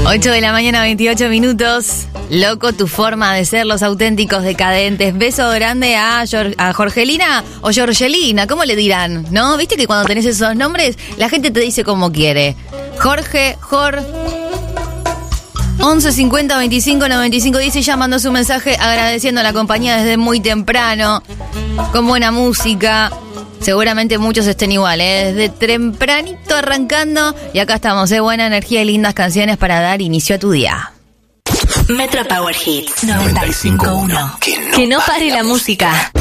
8 de la mañana, 28 minutos. Loco tu forma de ser, los auténticos decadentes. Beso grande a Jorgelina o Jorgelina, ¿cómo le dirán? ¿No? ¿Viste que cuando tenés esos nombres, la gente te dice como quiere? Jorge, 11 50 25 95 10, ya mandó su mensaje agradeciendo a la compañía desde muy temprano, con buena música. Seguramente muchos estén igual, desde tempranito arrancando. Y acá estamos, buena energía y lindas canciones para dar inicio a tu día. Metro Power Hits 95.1. Que no pare la música.